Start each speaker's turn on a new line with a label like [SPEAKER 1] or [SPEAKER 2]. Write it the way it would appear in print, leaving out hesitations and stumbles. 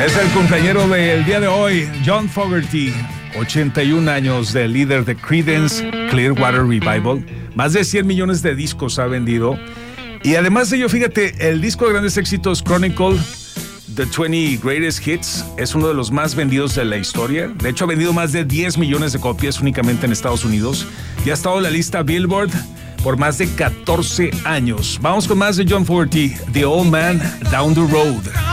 [SPEAKER 1] Es el cumpleañero del día de hoy, John Fogerty, 81 años, del líder de Creedence Clearwater Revival. Más de 100 millones de discos ha vendido. Y además de ello, fíjate, el disco de grandes éxitos Chronicle, The 20 Greatest Hits, es uno de los más vendidos de la historia. De hecho, ha vendido más de 10 millones de copias únicamente en Estados Unidos. Y ha estado en la lista Billboard por más de 14 años. Vamos con más de John Fogerty, The Old Man Down the Road.